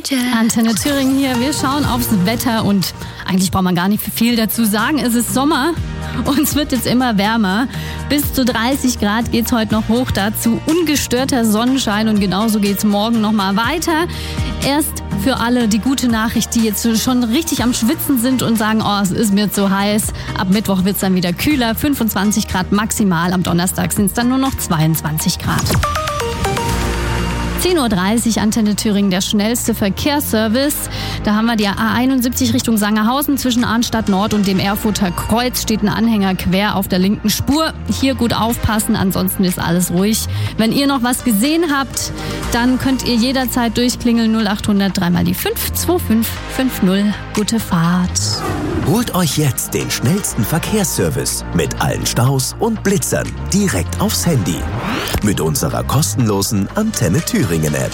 Antenne Thüringen hier. Wir schauen aufs Wetter und eigentlich braucht man gar nicht viel dazu sagen. Es ist Sommer und es wird jetzt immer wärmer. Bis zu 30 Grad geht's heute noch hoch. Dazu ungestörter Sonnenschein und genauso geht's morgen noch mal weiter. Erst für alle die gute Nachricht, die jetzt schon richtig am Schwitzen sind und sagen, oh, es ist mir zu heiß. Ab Mittwoch wird's dann wieder kühler. 25 Grad maximal. Am Donnerstag sind es dann nur noch 22 Grad. 10.30 Uhr, Antenne Thüringen, der schnellste Verkehrsservice. Da haben wir die A71 Richtung Sangerhausen. Zwischen Arnstadt Nord und dem Erfurter Kreuz steht ein Anhänger quer auf der linken Spur. Hier gut aufpassen, ansonsten ist alles ruhig. Wenn ihr noch was gesehen habt, dann könnt ihr jederzeit durchklingeln. 0800 3 mal die 5 2550. Gute Fahrt. Holt euch jetzt den schnellsten Verkehrsservice mit allen Staus und Blitzern direkt aufs Handy. Mit unserer kostenlosen Antenne Thüringen App.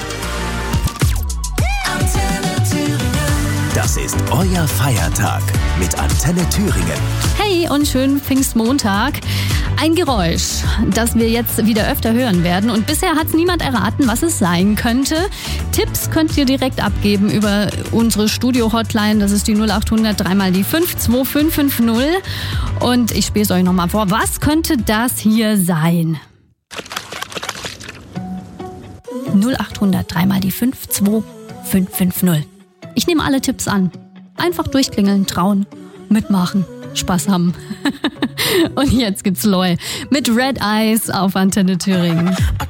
Das ist euer Feiertag mit Antenne Thüringen. Hey und schönen Pfingstmontag. Ein Geräusch, das wir jetzt wieder öfter hören werden. Und bisher hat es niemand erraten, was es sein könnte. Tipps könnt ihr direkt abgeben über unsere Studio-Hotline. Das ist die 0800 3 mal die 5 2550. Und ich spiele es euch nochmal vor. Was könnte das hier sein? 0800 3 mal die 5 2550. Ich nehme alle Tipps an. Einfach durchklingeln, trauen, mitmachen, Spaß haben. Und jetzt gibt's Loy mit Red Eyes auf Antenne Thüringen.